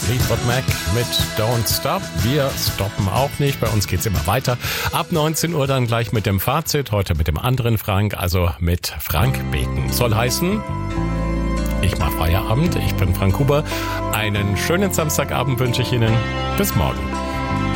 Fleetwood Mac mit Don't Stop. Wir stoppen auch nicht, bei uns geht's immer weiter. Ab 19 Uhr dann gleich mit dem Fazit, heute mit dem anderen Frank, also mit Frank Beken. Soll heißen, ich mache Feierabend, ich bin Frank Huber. Einen schönen Samstagabend wünsche ich Ihnen. Bis morgen.